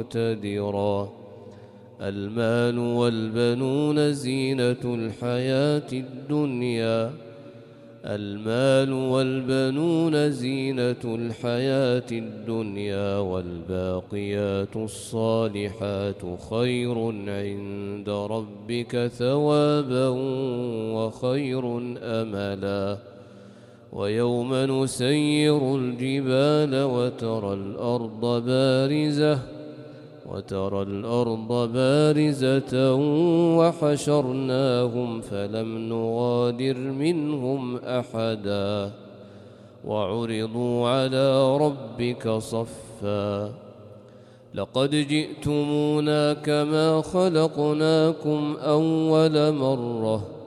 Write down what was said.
مقتدرا. المال والبنون زينة الحياة الدنيا والباقيات الصالحات خير عند ربك ثوابا وخير أملا. ويوم نسير الجبال وترى الأرض بارزة وحشرناهم فلم نغادر منهم أحدا وعرضوا على ربك صفا لقد جئتمونا كما خلقناكم أول مرة